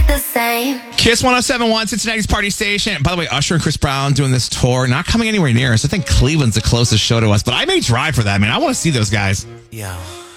the same. Kiss 107.1, Cincinnati's party station. By the way, Usher and Chris Brown doing this tour, not coming anywhere near us. I think Cleveland's the closest show to us, but I may drive for that, man. I want to see those guys. Yo.